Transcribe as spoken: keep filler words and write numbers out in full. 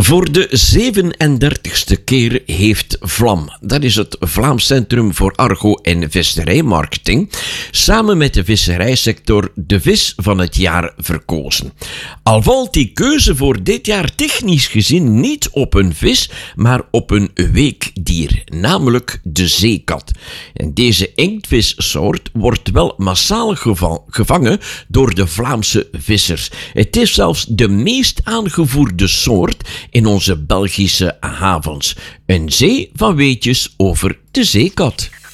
Voor de zevenendertigste keer heeft Vlam, dat is het Vlaams Centrum voor Argo- en Visserijmarketing, samen met de visserijsector de vis van het jaar verkozen. Al valt die keuze voor dit jaar technisch gezien niet op een vis, maar op een weekdier, namelijk de zeekat. En deze inktvissoort wordt wel massaal geva- gevangen door de Vlaamse vissers. Het is zelfs de meest aangevoerde soort in onze Belgische havens. Een zee van weetjes over de zeekat.